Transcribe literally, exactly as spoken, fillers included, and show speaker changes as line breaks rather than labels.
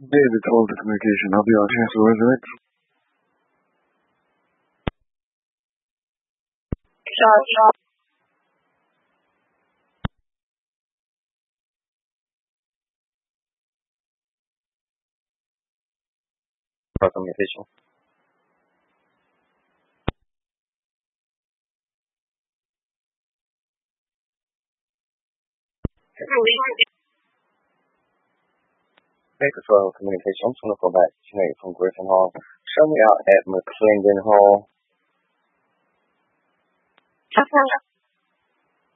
David, all the communication. I'll be on transfer resurrect.
Shot, shot.
For communication. Thank you for communication. I'm just going to go back tonight from Griffin Hall. Show me out at McClendon Hall.
Shot, shot.